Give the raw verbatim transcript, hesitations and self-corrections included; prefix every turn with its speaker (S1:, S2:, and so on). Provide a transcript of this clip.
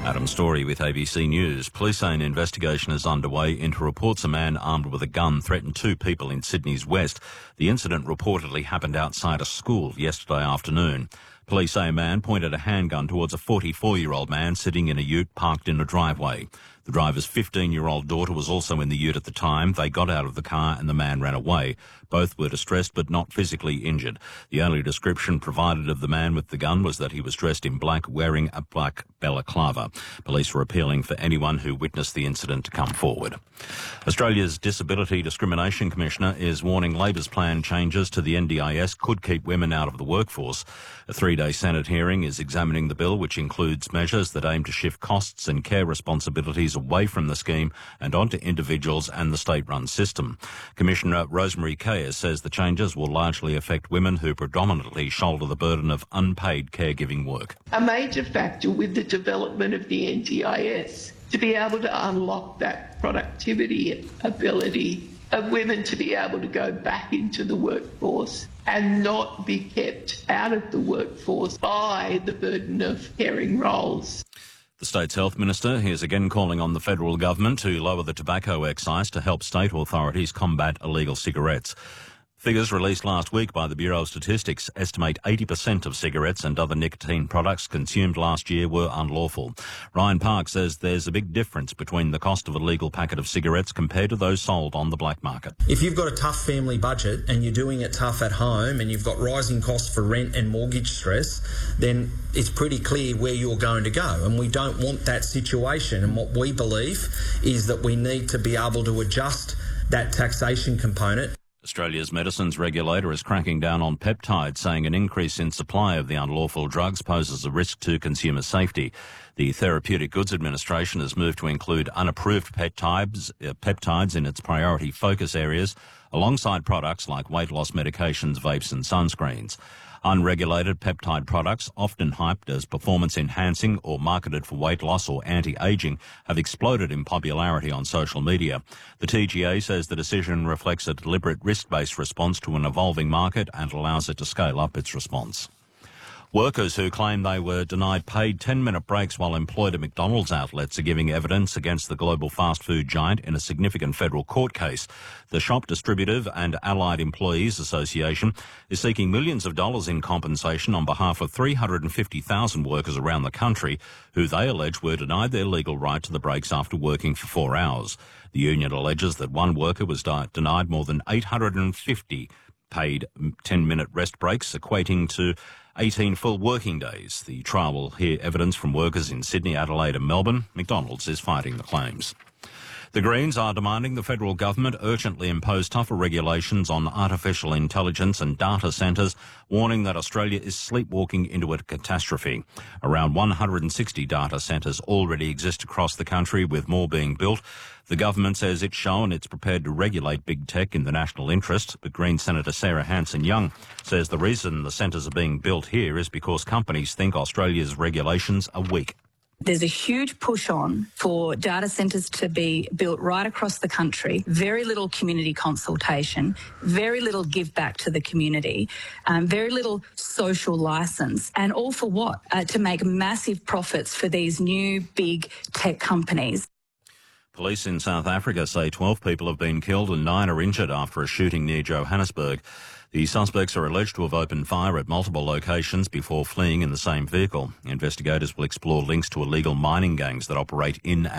S1: Adam Story with A B C News. Police say an investigation is underway into reports a man armed with a gun threatened two people in Sydney's west. The incident reportedly happened outside a school yesterday afternoon. Police say a man pointed a handgun towards a forty-four-year-old man sitting in a ute parked in a driveway. The driver's fifteen-year-old daughter was also in the ute at the time. They got out of the car and the man ran away. Both were distressed but not physically injured. The only description provided of the man with the gun was that he was dressed in black, wearing a black balaclava. Police were appealing for anyone who witnessed the incident to come forward. Australia's Disability Discrimination Commissioner is warning Labor's planned changes to the N D I S could keep women out of the workforce. A three-day Senate hearing is examining the bill, which includes measures that aim to shift costs and care responsibilities away from the scheme and onto individuals and the state-run system. Commissioner Rosemary Kayes says the changes will largely affect women who predominantly shoulder the burden of unpaid caregiving work.
S2: A major factor with the development of the N D I S to be able to unlock that productivity ability of women to be able to go back into the workforce and not be kept out of the workforce by the burden of caring roles.
S1: The state's health minister is again calling on the federal government to lower the tobacco excise to help state authorities combat illegal cigarettes. Figures released last week by the Bureau of Statistics estimate eighty percent of cigarettes and other nicotine products consumed last year were unlawful. Ryan Park says there's a big difference between the cost of a legal packet of cigarettes compared to those sold on the black market.
S3: If you've got a tough family budget and you're doing it tough at home and you've got rising costs for rent and mortgage stress, then it's pretty clear where you're going to go. And we don't want that situation. And what we believe is that we need to be able to adjust that taxation component.
S1: Australia's medicines regulator is cracking down on peptides, saying an increase in supply of the unlawful drugs poses a risk to consumer safety. The Therapeutic Goods Administration has moved to include unapproved peptides, uh, peptides in its priority focus areas, alongside products like weight loss medications, vapes and sunscreens. Unregulated peptide products, often hyped as performance-enhancing or marketed for weight loss or anti-aging, have exploded in popularity on social media. The T G A says the decision reflects a deliberate risk-based response to an evolving market and allows it to scale up its response. Workers who claim they were denied paid ten-minute breaks while employed at McDonald's outlets are giving evidence against the global fast food giant in a significant federal court case. The Shop Distributive and Allied Employees Association is seeking millions of dollars in compensation on behalf of three hundred fifty thousand workers around the country who they allege were denied their legal right to the breaks after working for four hours. The union alleges that one worker was di- denied more than eight hundred fifty paid ten-minute rest breaks, equating to eighteen full working days. The trial will hear evidence from workers in Sydney, Adelaide and Melbourne. McDonald's is fighting the claims. The Greens are demanding the federal government urgently impose tougher regulations on artificial intelligence and data centres, warning that Australia is sleepwalking into a catastrophe. Around one hundred sixty data centres already exist across the country, with more being built. The government says it's shown it's prepared to regulate big tech in the national interest, but Green Senator Sarah Hanson-Young says the reason the centres are being built here is because companies think Australia's regulations are weak.
S4: There's a huge push on for data centres to be built right across the country, very little community consultation, very little give back to the community, um, very little social licence, and all for what? Uh, to make massive profits for these new big tech companies.
S1: Police in South Africa say twelve people have been killed and nine are injured after a shooting near Johannesburg. The suspects are alleged to have opened fire at multiple locations before fleeing in the same vehicle. Investigators will explore links to illegal mining gangs that operate in